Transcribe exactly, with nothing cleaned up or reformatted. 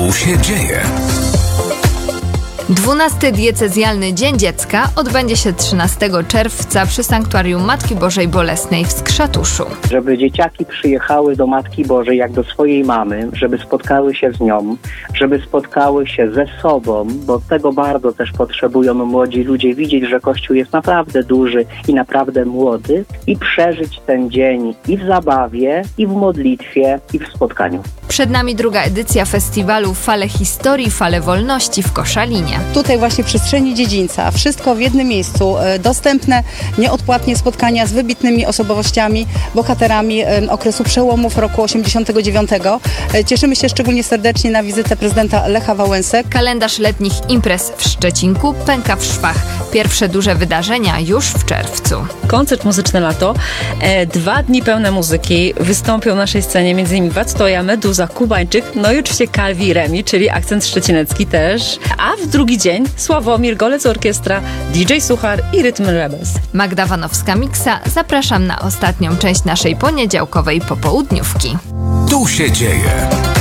Tu się dzieje. dwunasty Diecezjalny Dzień Dziecka odbędzie się trzynastego czerwca przy Sanktuarium Matki Bożej Bolesnej w Skrzatuszu. Żeby dzieciaki przyjechały do Matki Bożej jak do swojej mamy, żeby spotkały się z nią, żeby spotkały się ze sobą, bo tego bardzo też potrzebują młodzi ludzie, widzieć, że Kościół jest naprawdę duży i naprawdę młody i przeżyć ten dzień i w zabawie, i w modlitwie, i w spotkaniu. Przed nami druga edycja festiwalu Fale Historii, Fale Wolności w Koszalinie. Tutaj właśnie w przestrzeni dziedzińca, wszystko w jednym miejscu, dostępne nieodpłatnie spotkania z wybitnymi osobowościami, bohaterami okresu przełomów roku osiemdziesiątego dziewiątego. Cieszymy się szczególnie serdecznie na wizytę prezydenta Lecha Wałęsy. Kalendarz letnich imprez w Szczecinku pęka w szwach. Pierwsze duże wydarzenia już w czerwcu. Koncert Muzyczne Lato. E, dwa dni pełne muzyki. Wystąpią na naszej scenie m.in. Wactoja, Meduza, Kubańczyk, no i oczywiście Kalwi i Remi, czyli akcent szczecinecki też. A w drugi dzień Sławomir, Golec Orkiestra, D J Suchar i Rytm Rebels. Magda Wanowska-Miksa, zapraszam na ostatnią część naszej poniedziałkowej popołudniówki. Tu się dzieje.